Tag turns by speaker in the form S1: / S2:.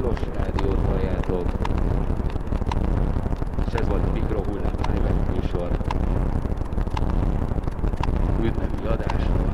S1: Tilos Rádiót halljátok, és ez volt a Mikrohullám Live műsor ünnepi adás.